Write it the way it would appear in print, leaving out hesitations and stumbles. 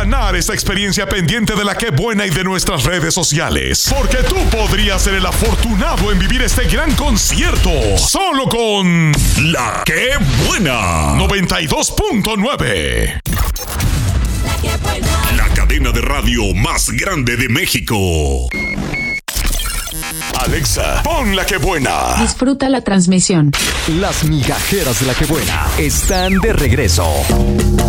ganar esta experiencia pendiente de La Qué Buena y de nuestras redes sociales. Porque tú podrías ser el afortunado en vivir este gran concierto solo con La Qué Buena 92.9. La cadena de radio más grande de México. Alexa, pon La Qué Buena. Disfruta la transmisión. Las migajeras de La Qué Buena están de regreso.